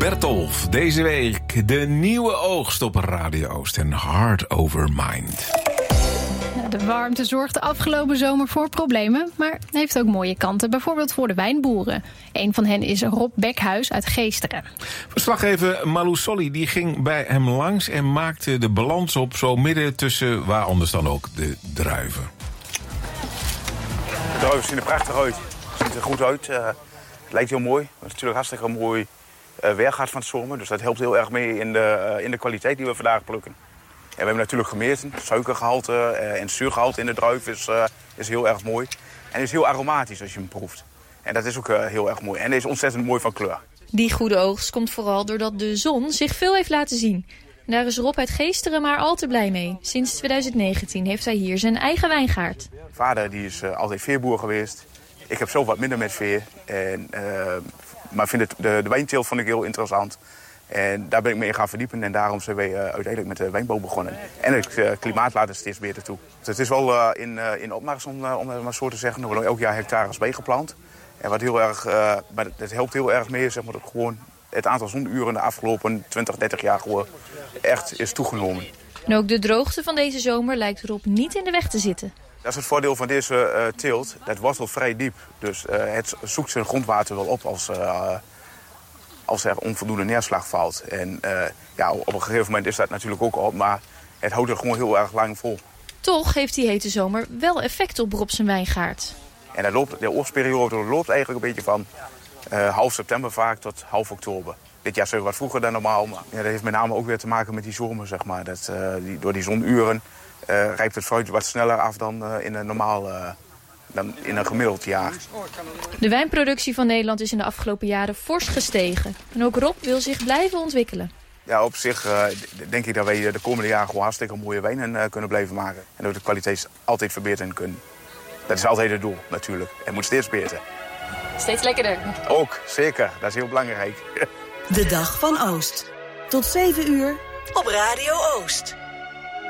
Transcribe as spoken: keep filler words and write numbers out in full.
Bertolf, deze week de nieuwe oogst op Radio Oost en Heart Over Mind. De warmte zorgt de afgelopen zomer voor problemen, maar heeft ook mooie kanten, bijvoorbeeld voor de wijnboeren. Een van hen is Rob Bekhuis uit Geesteren. Verslaggever Malou Solly die ging bij hem langs en maakte de balans op zo midden tussen waar anders dan ook de druiven. De druiven zien er prachtig uit. Het ziet er goed uit. Uh, het lijkt heel mooi. Het is natuurlijk hartstikke mooi uh, weer gehad van het zomer. Dus dat helpt heel erg mee in de, uh, in de kwaliteit die we vandaag plukken. En we hebben natuurlijk gemeten. Suikergehalte uh, en zuurgehalte in de druif is, uh, is heel erg mooi. En is heel aromatisch als je hem proeft. En dat is ook uh, heel erg mooi. En hij is ontzettend mooi van kleur. Die goede oogst komt vooral doordat de zon zich veel heeft laten zien. En daar is Rob uit Geesteren maar al te blij mee. Sinds twintig negentien heeft hij hier zijn eigen wijngaard. Vader die is uh, altijd veerboer geweest. Ik heb zelf wat minder met veer. En, uh, maar vind het, de, de wijnteelt vond ik heel interessant. En daar ben ik mee gaan verdiepen. En daarom zijn wij uh, uiteindelijk met de wijnbouw begonnen. En het uh, klimaat laat het steeds beter toe. Dus het is wel uh, in, uh, in opmars, om, uh, om het maar zo te zeggen. Er worden elk jaar hectares bijgeplant. En wat heel erg, uh, maar het helpt heel erg mee, zeg maar, dat gewoon het aantal zonuren de afgelopen twintig, dertig jaar gewoon echt is toegenomen. En ook de droogte van deze zomer lijkt Rob niet in de weg te zitten. Dat is het voordeel van deze uh, teelt. Het wortelt vrij diep. Dus uh, het zoekt zijn grondwater wel op als, uh, als er onvoldoende neerslag valt. En uh, ja, op een gegeven moment is dat natuurlijk ook op. Maar het houdt er gewoon heel erg lang vol. Toch heeft die hete zomer wel effect op Rob zijn wijngaard. En dat loopt, de oogstperiode loopt eigenlijk een beetje van uh, half september vaak tot half oktober. Dit jaar zijn we wat vroeger dan normaal. Maar ja, dat heeft met name ook weer te maken met die zomer, zeg maar. Dat, uh, die, door die zonuren uh, rijpt het fruit wat sneller af dan uh, in een normaal, uh, dan in een gemiddeld jaar. De wijnproductie van Nederland is in de afgelopen jaren fors gestegen. En ook Rob wil zich blijven ontwikkelen. Ja, op zich uh, denk ik dat wij de komende jaren gewoon hartstikke mooie wijnen uh, kunnen blijven maken. En dat we de kwaliteit altijd verbeteren kunnen. Dat is altijd het doel, natuurlijk. Het moet steeds beter. Steeds lekkerder. Ook, zeker. Dat is heel belangrijk. De Dag van Oost. Tot zeven uur op Radio Oost.